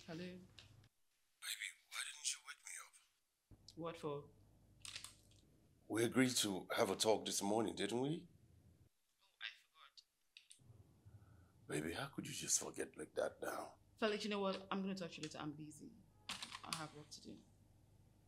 Hello. Baby, why didn't you wake me up? What for? We agreed to have a talk this morning, didn't we? Oh, I forgot. Baby, how could you just forget like that now? Felix, you know what? I'm gonna talk to you later. I'm busy. I have work to do.